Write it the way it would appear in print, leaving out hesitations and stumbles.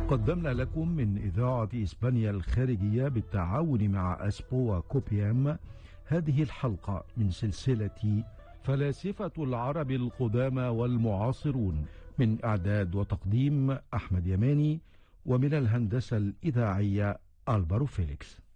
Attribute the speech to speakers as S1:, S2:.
S1: قدمنا لكم من إذاعة إسبانيا الخارجية بالتعاون مع أسبوا كوبيام هذه الحلقة من سلسلة فلاسفة العرب القدامى والمعاصرون، من إعداد وتقديم أحمد يماني، ومن الهندسة الإذاعية ألبارو فيليكس.